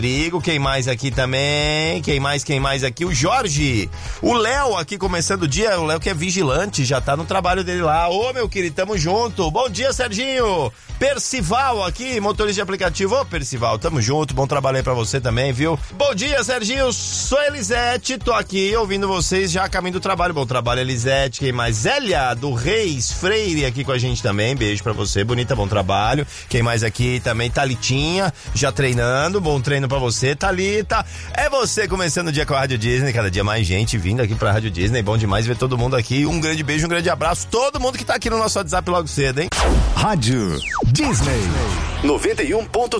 Ligo, quem mais aqui também? Quem mais aqui? O Jorge. O Léo aqui começando o dia. O Léo que é vigilante, já tá no trabalho dele lá. Ô, meu querido, tamo junto. Bom dia, Serginho. Percival aqui, motorista de aplicativo. Ô, Percival, tamo junto. Bom trabalho aí pra você também, viu? Bom dia, Serginho. Sou Elisete, tô aqui ouvindo vocês já a caminho do trabalho. Bom trabalho, Elisete. Quem mais? Zélia, do Reis Freire aqui com a gente também. Beijo pra você, bonita, bom trabalho. Quem mais aqui também? Thalitinha, já treinando. Bom treino pra você, Thalita. É você começando o dia com a Rádio Disney, cada dia mais gente vindo aqui pra Rádio Disney, bom demais ver todo mundo aqui, um grande beijo, um grande abraço, todo mundo que tá aqui no nosso WhatsApp logo cedo, hein? Rádio Disney 91.3